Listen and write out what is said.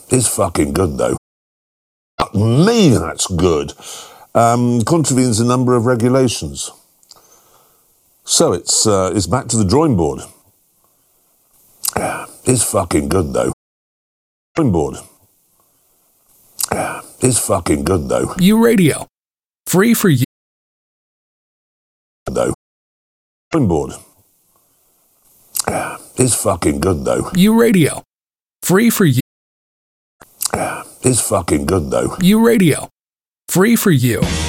Is fucking good, though. Fuck me, that's good. Contravenes a number of regulations. So it's back to the drawing board. Is fucking good, though. Drawing board. Is fucking good, though. U Radio. Free for you. Though. Drawing board. Is fucking good, though. U Radio. Free for you. Is fucking good, though. U Radio. Free for you.